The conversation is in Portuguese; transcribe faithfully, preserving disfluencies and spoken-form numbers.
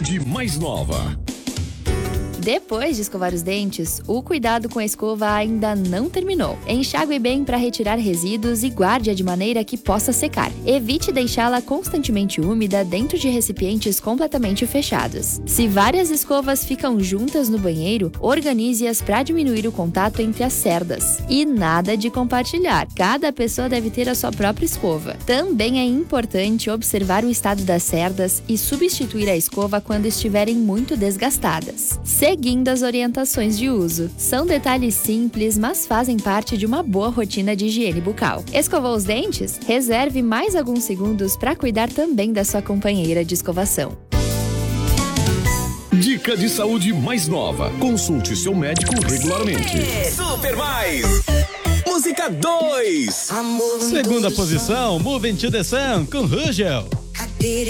Saúde mais nova. Depois de escovar os dentes, o cuidado com a escova ainda não terminou. Enxague bem para retirar resíduos e guarde-a de maneira que possa secar. Evite deixá-la constantemente úmida dentro de recipientes completamente fechados. Se várias escovas ficam juntas no banheiro, organize-as para diminuir o contato entre as cerdas. E nada de compartilhar. Cada pessoa deve ter a sua própria escova. Também é importante observar o estado das cerdas e substituir a escova quando estiverem muito desgastadas. Seguindo as orientações de uso. São detalhes simples, mas fazem parte de uma boa rotina de higiene bucal. Escovou os dentes? Reserve mais alguns segundos para cuidar também da sua companheira de escovação. Dica de saúde mais nova. Consulte seu médico regularmente. Super Mais! Música dois. Segunda posição, Move Into The Sun com Rugel.